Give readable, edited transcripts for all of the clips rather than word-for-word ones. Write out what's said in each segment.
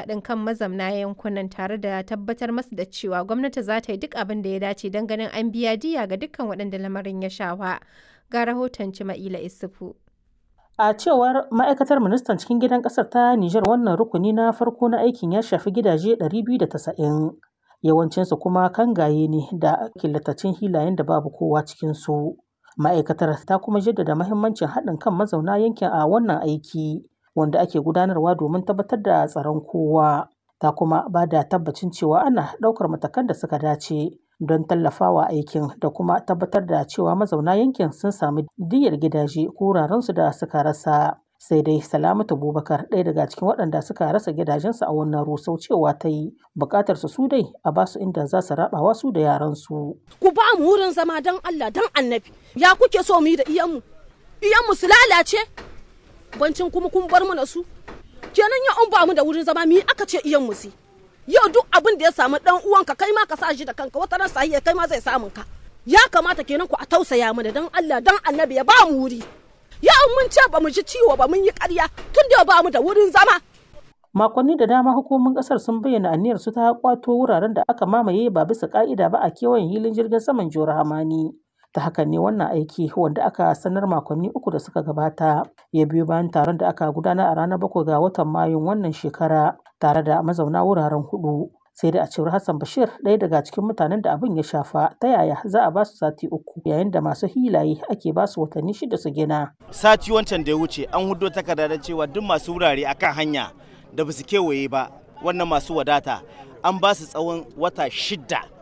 haɗin kan mazamna yankunan tare da tabbatar masu da cewa gwamnati za ta yi duk abin da ya dace don ganin an biya diyya ga dukkan waɗanda lamarin ya shafa. Ga rahoton Cima'ila Isufu. A cewar ma'aikatar ministan cikin gidan ƙasar ta Nijar, wannan rukuni na farko na aikin ya shafi gidaje 290, yawancinsu kuma kangaye ne da killatacin hilayen da babu kowa cikinsu. Ma'aikatar ta kuma jaddada mahimmancin haɗin kan mazauna yankin a wannan aiki wanda ake gudanarwa domin tabbatar da tsaron kowa. Ta kuma ba da tabbacin cewa ana ɗaukar matakan da suka dace don tallafawa aikin da kuma tabbatar da cewa mazauna yankin sun sami diyyar gidaje ko wurarensu da suka rasa. Sai dai Salamatu Bubakar, ɗaya daga cikin waɗanda suka rasa gidajensu a wannan rusau, cewa ta yi buƙatar su dai a ba su inda za su raɓawa su da yaransu. Ku ba mu wurin zama don Allah don Annabi. Ya kuke so mu yi da iyanmu? Iyanmu su lalace? Bancin kuma kun bar mu da su? Kenan ya an ba mu da wurin zama mu aka ce iyanmu su. Yau duk abin da ya samu dan uwanka kai ma ka sa shi da kanka, wata ran sahiya kai ma zai samun ka. Ya kamata kenan ku a tausaya mana don Allah don Annabi ya ba mu wuri. Yau mun ce ba mu ji ciwo ba mun yi ƙarya tun da ba mu da wurin zama. Makonni da dama hukumomin ƙasar sun bayyana aniyar su ta kwato wuraren da aka mamaye ba bisa ƙa'ida ba a kewayen hilin jirgin saman Jihar Hamani. Ta hakan ne wannan aiki wanda aka sanar makonni 3 da suka gabata ya biyo bayan taron da aka gudanar a ranar 7 ga watan Mayun wannan shekara tare da mazauna wuraren 4. Sai da a cewar Hassan Bashir, ɗaya daga cikin mutanen da abin ya shafa, ta yaya za a ba su sati 3 yayin da masu hilaye ake ba su watanni 6 su gina. Sati wancan da ya wuce an hudo takarda da cewa duk masu wurare akan hanya da basu kewaye ba, wannan masu wadata an ba su tsawon wata 6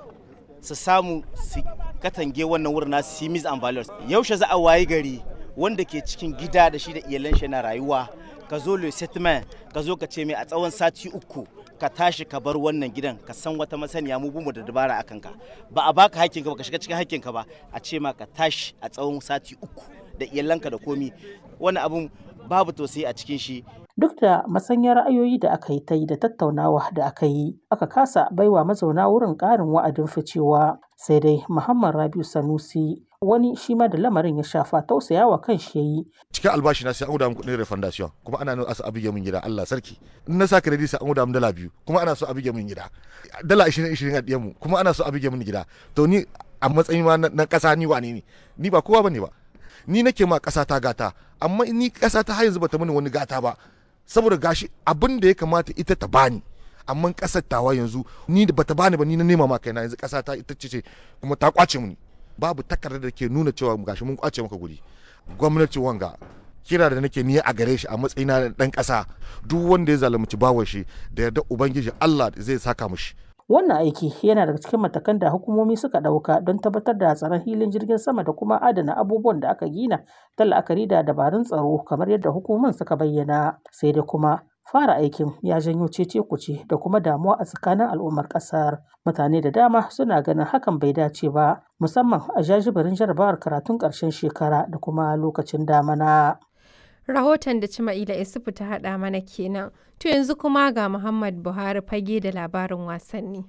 su samu su katange wannan wurin nasu simis and values. Yaushe za a wayi gari wanda ke cikin gida da shi da iyalan shi na rayuwa, ka zo le settlement ka zo ka ce mai a tsawon sati 3 ka tashi ka bar wannan gidan, ka san wata masaniya mu bumu da dabara akan ka, ba a baka hakkinka ba, ka shiga cikin hakkinka ba, a ce ma ka tashi a tsawon sati 3 da iyalanka da komi. Wannan abun babu tausayi a cikin shi. Duk da masanyar ra'ayoyi da aka yi ta yi da tattaunawa da aka yi, aka kasa baiwa mazauna wurin ƙarin wa'adin ficewa. Sai dai Muhammad Rabiu Sanusi, wani shi ma da lamarin ya shafa, tausayawa kan shi yayi. Cikin albashi na sai an guda min kuɗin refundation, kuma ana nuna asa abige min gida, Allah sarki. In na sa credit sai an guda min dala 2, kuma ana so abige min gida. Dala 20 a diyan mu, kuma ana so abige min gida. To ni a matsayin ma na ƙasa ni wane ne? Ni ba kowa bane ba. Ni nake ma ƙasa ta gata, amma ni ƙasa ta har yanzu bata mini wani gata ba. Saboda gashi abin da ya kamata ita ta bani, amma ƙasar tawa yanzu ni da bata bani ba, ni na nema ma kaina, yanzu ƙasa ta ita ce kuma ta kwace mini. Babu takardar da ke nuna cewa gashi mun kwace maka guri. Gwamnati wanga kira da nake ni a gare shi a matsayina na dan ƙasa, duk wanda ya zalunci bawan shi da yarda ubangiji Allah zai saka mishi. Wannan aiki yana daga cikin matakan da hukumomi suka ɗauka don tabbatar da tsaron hilin jirgin sama da kuma adana abubuwan da aka gina ta la'akari da dabarun tsaro kamar yadda hukumomin suka bayyana. Sai dai kuma fara aikin ya janyo cece-kuce da kuma damuwa a tsakanin al'ummar ƙasar. Mutane da dama suna ganin hakan bai dace ba, musamman a jajibirin jarabawar karatun ƙarshen shekara da kuma lokacin damana. Rahoton da Cima'ila Isufu ta haɗa mana kenan. To yanzu kuma ga Muhammad Buhari fage da labarin wasanni.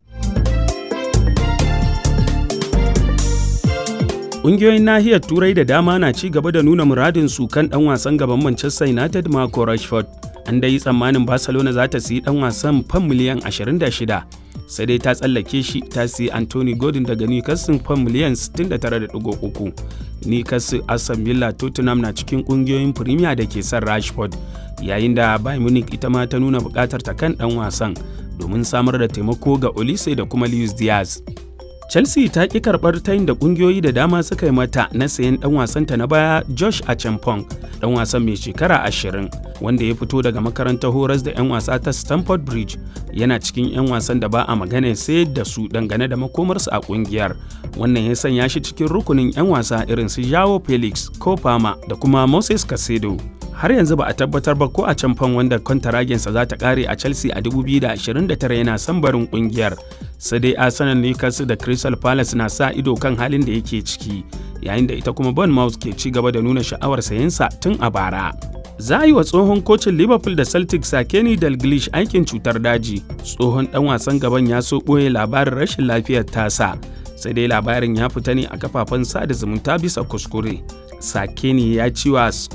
Ƙungiyoyin nahiyar Turai da dama na ci gaba da nuna muradinsu kan ɗan wasan gaban Manchester United Marco Rashford. An dai yi tsammanin Barcelona za ta siyi ɗan wasan fam miliyan 26, sai dai ta tsallake shi ta siyi Anthony Gordon daga Newcastle fam miliyan 69.3. Newcastle, Aston Villa, Tottenham na cikin ƙungiyoyin Premier da ke son Rashford, yayin da Bayern Munich ita ma ta nuna buƙatar ta kan ɗan wasan domin samar da taimako ga Olise da kuma Luis Diaz. Chelsea ta ƙi karɓar tayin da ƙungiyoyi da dama suka yi mata na sayen ɗan wasanta na baya Josh Achampong, ɗan wasan mai shekara 20 wanda ya fito daga makarantar horas da 'yan wasa ta Stamford Bridge. Yana cikin 'yan wasan da ba a magana sai da su dangane da makomarsu a ƙungiyar. Wannan ya sanya shi cikin rukunin 'yan wasa irin su Joao Felix, Cole Palmer da kuma Moses Caicedo. Har yanzu ba a tabbatar ba ko Achampong, wanda kwantaragensa za ta ƙare a Chelsea a 2029, yana son barin ƙungiyar. Sai dai Arsenal, Newcastle da Crystal Palace na sa ido kan halin da yake ciki, yayin da ita kuma Bournemouth ke ci gaba da nuna sha'awar sayensa tun a bara. Za a yi wa tsohon kocin Liverpool da Celtic Kenny Dalglish aikin cutar daji. Tsohon ɗan wasan gaban ya so ɓoye labarin rashin lafiyar tasa, sai dai labarin ya fita ne a kafafen sada zumunta bisa kuskure. Kenny ya ci wa